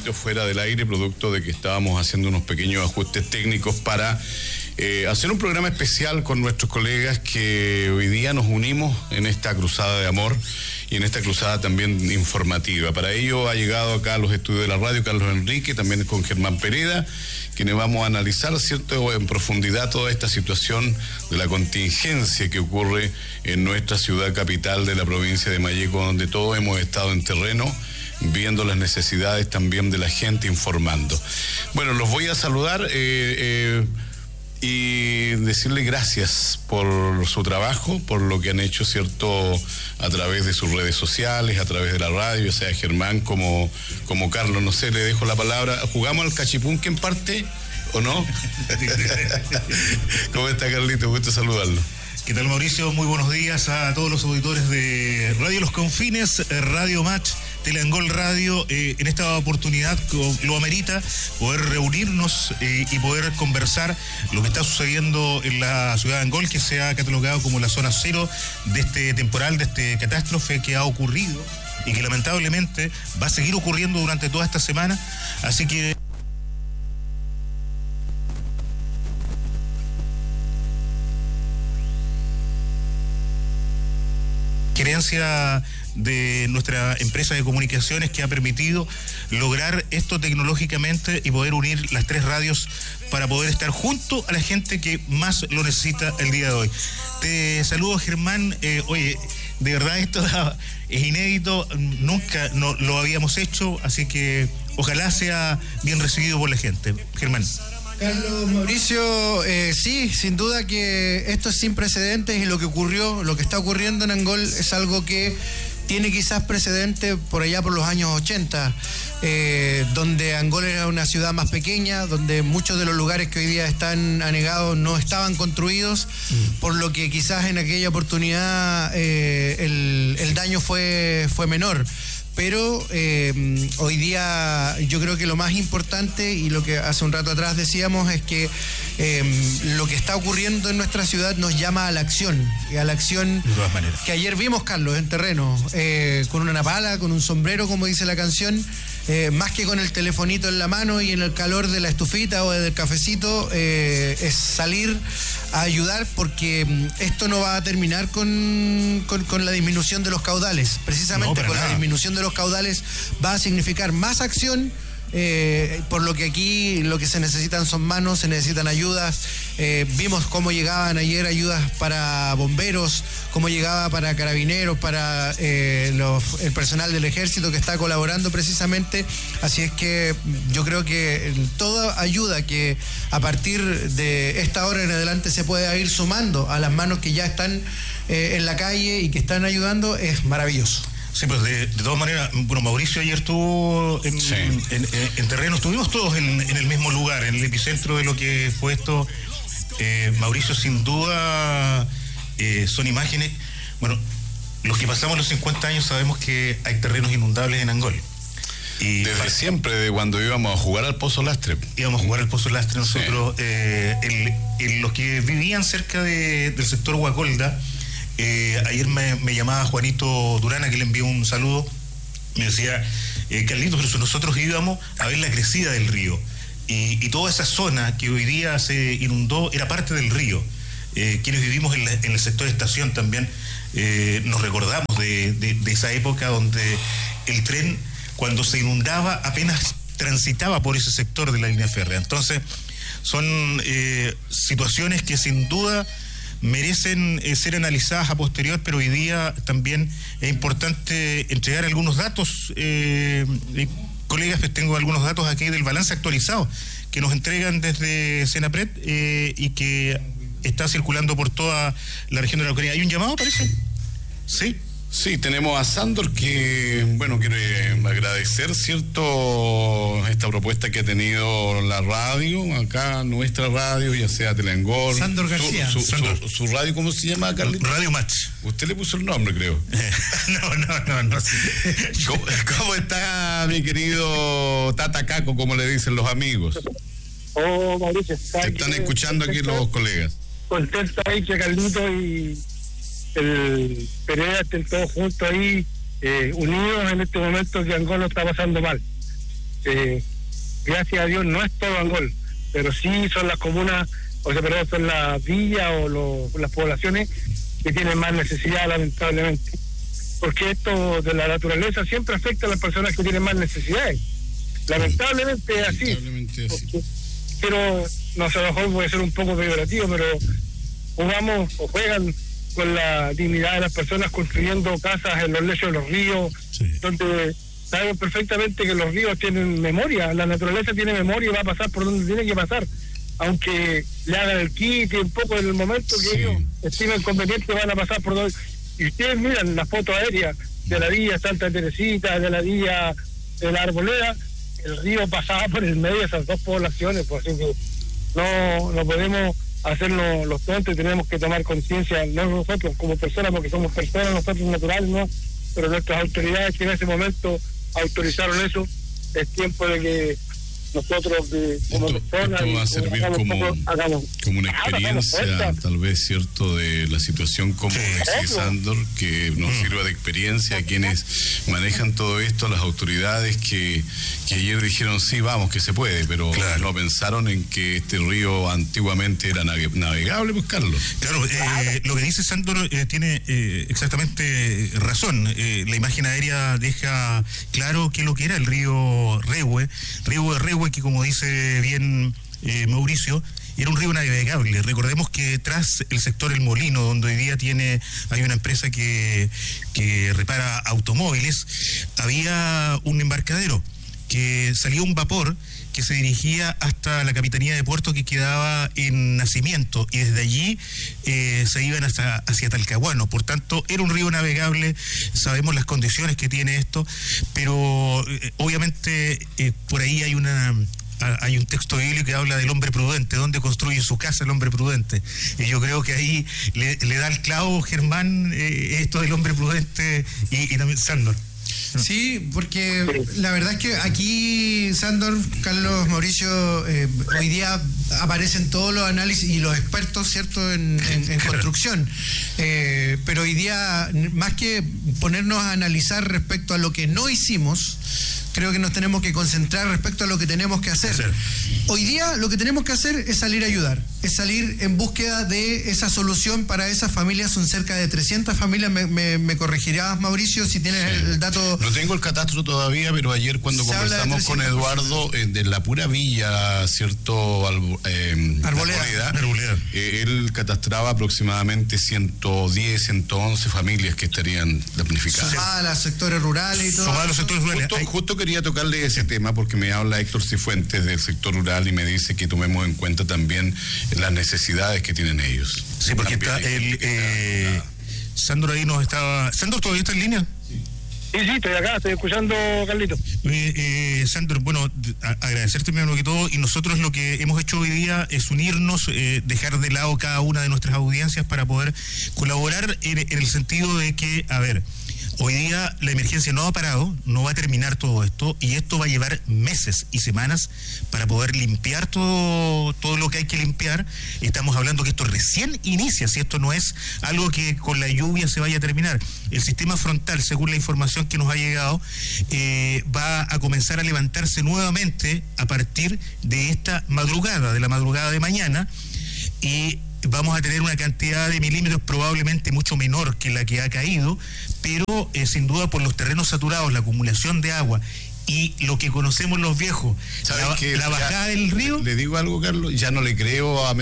poquito fuera del aire, producto de que estábamos haciendo unos pequeños ajustes técnicos para hacer un programa especial con nuestros colegas que hoy día nos unimos en esta cruzada de amor y en esta cruzada también informativa. Para ello ha llegado acá a los estudios de la radio Carlos Enrique, también con Germán Pereda, quienes vamos a analizar, ¿cierto?, en profundidad toda esta situación de la contingencia que ocurre en nuestra ciudad capital de la provincia de Malleco, donde todos hemos estado en terreno, viendo las necesidades también de la gente, informando. Bueno, los voy a saludar y decirle gracias por su trabajo, por lo que han hecho, ¿cierto?, a través de sus redes sociales, a través de la radio, o sea, Germán como Carlos, no sé, le dejo la palabra. ¿Jugamos al cachipunque en parte o no? ¿Cómo está, Carlito? Gusto saludarlo. ¿Qué tal, Mauricio? Muy buenos días a todos los auditores de Radio Los Confines, Radio Match, Teleangol Radio. En esta oportunidad lo amerita poder reunirnos y poder conversar lo que está sucediendo en la ciudad de Angol, que se ha catalogado como la zona cero de este temporal, de este catástrofe que ha ocurrido y que lamentablemente va a seguir ocurriendo durante toda esta semana. Así que gerencia de nuestra empresa de comunicaciones que ha permitido lograr esto tecnológicamente y poder unir las tres radios para poder estar junto a la gente que más lo necesita el día de hoy. Te saludo, Germán. Oye, de verdad esto es inédito, nunca lo habíamos hecho, así que ojalá sea bien recibido por la gente. Germán. Carlos, Mauricio, sí, sin duda que esto es sin precedentes y lo que está ocurriendo en Angol es algo que tiene quizás precedente por allá por los años 80, donde Angol era una ciudad más pequeña, donde muchos de los lugares que hoy día están anegados no estaban construidos, por lo que quizás en aquella oportunidad el daño fue menor. Pero hoy día yo creo que lo más importante y lo que hace un rato atrás decíamos es que lo que está ocurriendo en nuestra ciudad nos llama a la acción. Y a la acción de todas maneras. Que ayer vimos, Carlos, en terreno, con una pala, con un sombrero, como dice la canción, más que con el telefonito en la mano y en el calor de la estufita o del cafecito, es salir a ayudar, porque esto no va a terminar con la disminución de los caudales. Precisamente con la disminución de los caudales va a significar más acción, por lo que aquí lo que se necesitan son manos, se necesitan ayudas. Vimos cómo llegaban ayer ayudas para bomberos, cómo llegaba para carabineros, para el personal del ejército que está colaborando precisamente. Así es que yo creo que toda ayuda que a partir de esta hora en adelante se pueda ir sumando a las manos que ya están en la calle y que están ayudando es maravilloso. Sí, pues de todas maneras, bueno, Mauricio ayer estuvo en terreno, estuvimos todos en el mismo lugar, en el epicentro de lo que fue esto. Mauricio, sin duda, son imágenes. Bueno, los que pasamos los 50 años sabemos que hay terrenos inundables en Angol. Y desde siempre, de cuando íbamos a jugar al Pozo Lastre. Íbamos a jugar al Pozo Lastre nosotros, sí. Los que vivían cerca del sector Huacolda. Ayer me llamaba Juanito Durana, que le envió un saludo. Me decía, Carlitos, pero si nosotros íbamos a ver la crecida del río. Y toda esa zona que hoy día se inundó era parte del río. Quienes vivimos en el sector de Estación también nos recordamos de esa época donde el tren, cuando se inundaba, apenas transitaba por ese sector de la línea férrea. Entonces, son situaciones que sin duda merecen ser analizadas a posterior, pero hoy día también es importante entregar algunos datos. Colegas, pues tengo algunos datos aquí del balance actualizado que nos entregan desde Senapred y que está circulando por toda la región de la Araucanía. ¿Hay un llamado, parece? Sí. Sí, tenemos a Sandor que, bueno, quiere agradecer, ¿cierto?, esta propuesta que ha tenido la radio, acá nuestra radio, ya sea Teleangol. Sandor García. Su radio, ¿cómo se llama, Carlitos? Radio Match. Usted le puso el nombre, creo. No. ¿Cómo está, mi querido Tata Caco, como le dicen los amigos? Oh, Mauricio, te están escuchando aquí los colegas. Contento ahí que Carlito y el Pereda estén todos juntos ahí, unidos en este momento que Angol está pasando mal. gracias a Dios no es todo Angol, pero sí son las comunas, perdón, son las villas o las poblaciones que tienen más necesidad, lamentablemente, porque esto de la naturaleza siempre afecta a las personas que tienen más necesidades, lamentablemente es así. Pero no sé, a lo mejor puede ser un poco peyorativo, pero jugamos o juegan con la dignidad de las personas construyendo casas en los lechos de los ríos, donde saben perfectamente que los ríos tienen memoria, la naturaleza tiene memoria y va a pasar por donde tiene que pasar, aunque le hagan el quite un poco en el momento que ellos estimen conveniente, van a pasar por donde. Y ustedes miran la foto aérea de la villa Santa Teresita, de la villa de la Arboleda, el río pasaba por el medio de esas dos poblaciones, pues así que no podemos hacernos los tontos, tenemos que tomar conciencia, no nosotros como personas, porque somos personas nosotros naturales, ¿no? Pero nuestras autoridades que en ese momento autorizaron eso, es tiempo de que nosotros como personas esto va a servir como una experiencia, tal vez, cierto, de la situación, como decía Sándor, que nos sirva de experiencia a quienes manejan todo esto, a las autoridades que ayer dijeron sí, vamos, que se puede, pero no pensaron en que este río antiguamente era navegable, pues, Carlos. Claro, lo que dice Sándor tiene exactamente razón. La imagen aérea deja claro qué es lo que era el río Rehue, que, como dice bien Mauricio, era un río navegable. Recordemos que tras el sector El Molino, donde hoy día hay una empresa que repara automóviles, había un embarcadero que salía un vapor que se dirigía hasta la Capitanía de Puerto, que quedaba en Nacimiento, y desde allí se iban hacia Talcahuano. Por tanto, era un río navegable, sabemos las condiciones que tiene esto, pero obviamente por ahí hay un texto bíblico que habla del hombre prudente, donde construye su casa el hombre prudente. Y yo creo que ahí le da el clavo, Germán, esto del hombre prudente y también Sándor. Sí, porque la verdad es que aquí, Sándor, Carlos, Mauricio, hoy día aparecen todos los análisis y los expertos, ¿cierto?, en construcción. Pero hoy día, más que ponernos a analizar respecto a lo que no hicimos, creo que nos tenemos que concentrar respecto a lo que tenemos que hacer. Hoy día lo que tenemos que hacer es salir a ayudar, es salir en búsqueda de esa solución para esas familias. Son cerca de 300 familias, me corregirás, Mauricio, si tienes el dato. No tengo el catastro todavía, pero ayer cuando conversamos con Eduardo, de la pura villa, ¿cierto? Arboleda. Él catastraba aproximadamente 110, 111 familias que estarían damnificadas. Sumadas a los sectores rurales y todo. Sumadas a los sectores rurales. Justo quería tocarle ese tema porque me habla Héctor Cifuentes del sector rural y me dice que tomemos en cuenta también las necesidades que tienen ellos. Sí, porque también está Sándor ahí nos estaba. ¿Sándor todavía está en línea? Sí, estoy acá, estoy escuchando, Carlito. Sándor, bueno, agradecerte primero que todo, y nosotros lo que hemos hecho hoy día es unirnos, dejar de lado cada una de nuestras audiencias para poder colaborar en el sentido de que, a ver, hoy día la emergencia no ha parado, no va a terminar todo esto, y esto va a llevar meses y semanas para poder limpiar todo lo que hay que limpiar. Estamos hablando que esto recién inicia, si esto no es algo que con la lluvia se vaya a terminar. El sistema frontal, según la información que nos ha llegado, va a comenzar a levantarse nuevamente a partir de esta madrugada, de la madrugada de mañana, y vamos a tener una cantidad de milímetros probablemente mucho menor que la que ha caído, pero sin duda por los terrenos saturados, la acumulación de agua y lo que conocemos los viejos, la bajada del río. Le digo algo, Carlos, ya no le creo a